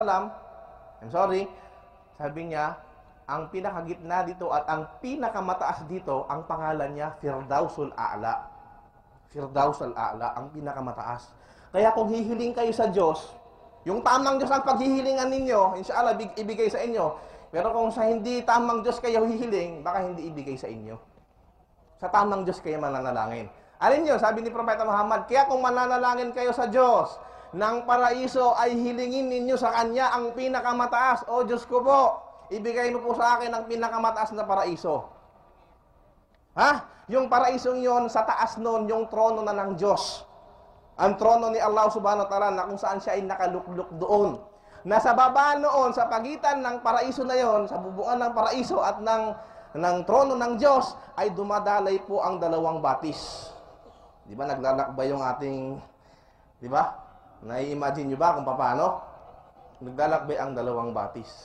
I'm sorry, sabi niya, ang pinakagitna dito at ang pinakamataas dito, ang pangalan niya, Firdausul A'la. Firdausul A'la, ang pinakamataas. Kaya kung hihiling kayo sa Diyos, yung tamang Diyos ang paghihilingan ninyo, inshallah, ibigay sa inyo. Pero kung sa hindi tamang Diyos kayo hihiling, baka hindi ibigay sa inyo. Sa tamang Diyos kayo mananalangin. Alin yun? Sabi ni Propeta Muhammad, kaya kung mananalangin kayo sa Diyos, ng paraiso ay hilingin ninyo sa Kanya ang pinakamataas. O Diyos ko po, ibigay mo po sa akin ang pinakamataas na paraiso. Ha? Yung paraisong yon sa taas nun, yung trono na ng Diyos. Ang trono ni Allah subhanahu wa ta'ala na kung saan siya ay nakalukluk doon. Nasa baba noon, sa pagitan ng paraiso na yon, sa bubuan ng paraiso at ng trono ng Diyos, ay dumadalay po ang dalawang batis. Di ba naglalakbay yung ating, di ba? Nai-imagine nyo ba kung paano? Naglalakbay ang dalawang batis.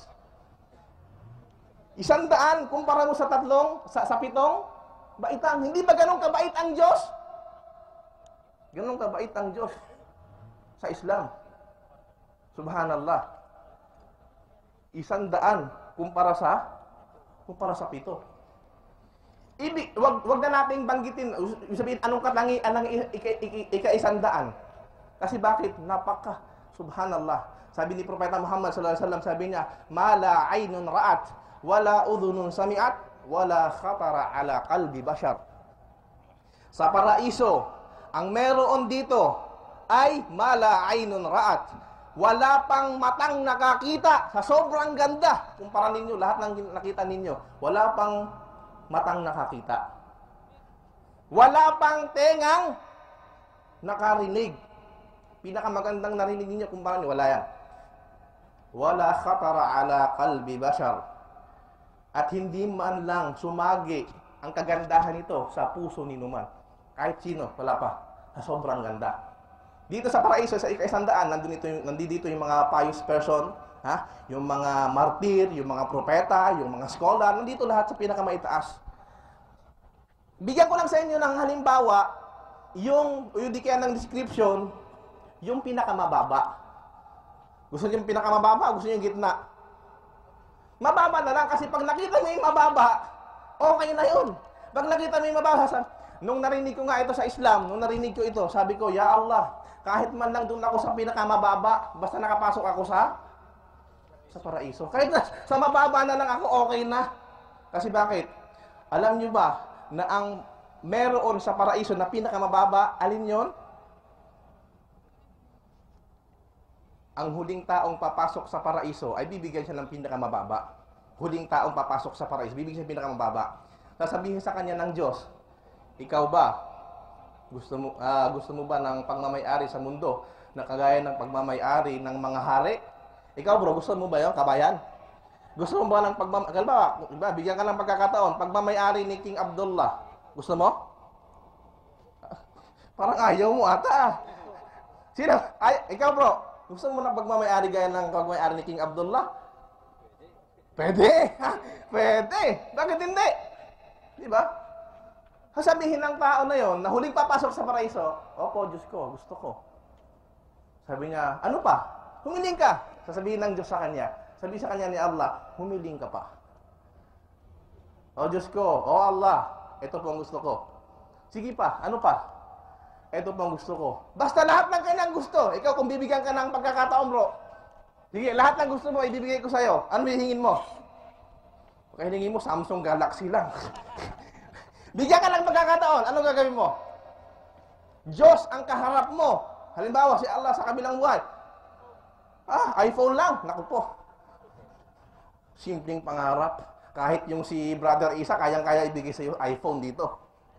100, kumpara mo sa 3, sa 7, baitan. Hindi ba ganun kabait ang Diyos? Ganun kabait ang Diyos sa Islam. Subhanallah. 100 kumpara sa 7. Wag na nating banggitin, sabihin anong katangi, anong ika-100. Kasi bakit? Subhanallah. Sabi ni Propeta Muhammad sallallahu alaihi wasallam, sabi niya, "Mala aynun ra'at, wala udhunun sami'at, wala khatara ala qalbi bashar." Sa paraiso, ang meron dito ay mala aynun ra'at. Wala pang matang nakakita sa sobrang ganda. Kumpara ninyo, lahat ng nakita ninyo, wala pang matang nakakita. Wala pang tengang nakarinig. Pinakamagandang narinig ninyo, kumpara ninyo, wala yan. Wala khatara ala qalbi bashar. At hindi man lang sumagi ang kagandahan nito sa puso ni numan. Kahit sino, wala pa. Sa sobrang ganda. Dito sa paraiso, sa ika-100, nandito yung mga pious person, yung mga martir, yung mga propeta, yung mga scholar, nandito lahat sa pinakamaitaas. Bigyan ko lang sa inyo ng halimbawa, yung di kaya ng description, yung pinakamababa. Gusto niyo yung pinakamababa, gusto niyo yung gitna. Mababa na lang kasi pag nakita mo yung mababa, okay na yun. Pag nakita mo yung mababa, nung narinig ko nga ito sa Islam, nung narinig ko ito, sabi ko, Ya Allah, kahit man lang doon ako sa pinakamababa, basta nakapasok ako sa paraiso. Kahit na, sa mababa na lang ako, okay na. Kasi bakit? Alam niyo ba na ang meron sa paraiso na pinakamababa, alin yon? Ang huling taong papasok sa paraiso ay bibigyan siya ng pinakamababa. Huling taong papasok sa paraiso, bibigyan siya ng pinakamababa. Sasabihin sa kanya ng Diyos, ikaw ba, gusto mo ba ng pagmamay-ari sa mundo na kagaya ng pagmamay-ari ng mga hari? Ikaw bro, gusto mo ba yun, kabayan? Gusto mo ba ng bigyan ka ng pagkakataon, pagmamay-ari ni King Abdullah, gusto mo? Parang ayaw mo ata. Sino? Ikaw bro, gusto mo na pagmamay-ari gaya ng pagmamay-ari ni King Abdullah? Pwede. Pwede. Bakit hindi? Di ba? Sasabihin ng tao na yon na huling papasok sa paraiso, opo, Diyos ko, gusto ko. Sabi niya, ano pa? Humiling ka. Sasabihin ng Diyos sa kanya. Sabi sa kanya ni Allah, humiling ka pa. O Diyos ko, o Allah, ito po ang gusto ko. Sige pa, ano pa? Ito po ang gusto ko. Basta lahat ng kanyang gusto. Ikaw kung bibigyan ka ng pagkakataon, bro. Sige, lahat ng gusto mo, ibibigay ko sa'yo. Ano hihingin mo? Kaya hihingin mo, Samsung Galaxy lang. Bigyan ka ng pagkakataon. Ano gagawin mo? Diyos ang kaharap mo. Halimbawa, si Allah sa kabilang buhay. iPhone lang. Naku po. Simpleng pangarap. Kahit yung si Brother Isa, kayang-kaya ibigay sa'yo iPhone dito.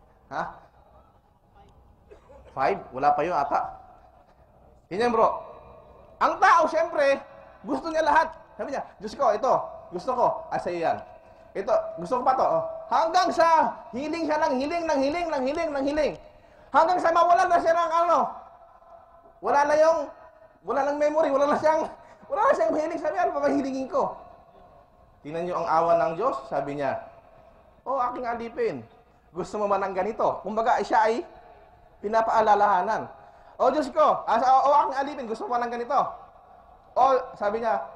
5? Wala pa yun ata. Ganyan bro. Ang tao, syempre, gusto niya lahat. Sabi niya, Diyos ko, ito, gusto ko. Sa'yo yan. Ito, gusto ko pa to. Hanggang sa hiling siya ng hiling, ng hiling, ng hiling, ng hiling. Hanggang sa mawalan na siya ng wala nang memory, wala na siyang hiling. Sabi, ano pa mahilingin ko? Tingnan niyo ang awa ng Diyos. Sabi niya, aking alipin. Gusto mo ba ng ganito? Kumbaga, siya ay pinapaalalahanan. O Diyos ko, aking alipin, gusto mo ba ng ganito? all, sabi niya,